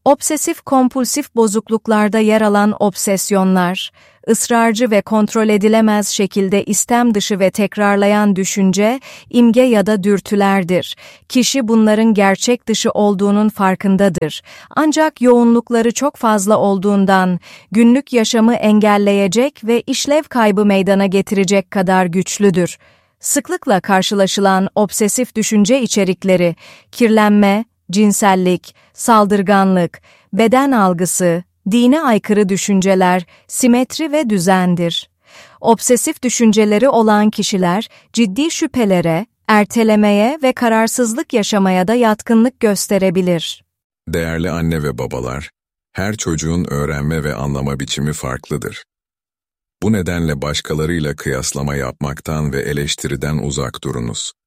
Obsesif kompulsif bozukluklarda yer alan obsesyonlar, ısrarcı ve kontrol edilemez şekilde istem dışı ve tekrarlayan düşünce, imge ya da dürtülerdir. Kişi bunların gerçek dışı olduğunun farkındadır. Ancak yoğunlukları çok fazla olduğundan, günlük yaşamı engelleyecek ve işlev kaybı meydana getirecek kadar güçlüdür. Sıklıkla karşılaşılan obsesif düşünce içerikleri, kirlenme, cinsellik, saldırganlık, beden algısı, dine aykırı düşünceler, simetri ve düzendir. Obsesif düşünceleri olan kişiler ciddi şüphelere, ertelemeye ve kararsızlık yaşamaya da yatkınlık gösterebilir. Değerli anne ve babalar, her çocuğun öğrenme ve anlama biçimi farklıdır. Bu nedenle başkalarıyla kıyaslama yapmaktan ve eleştiriden uzak durunuz.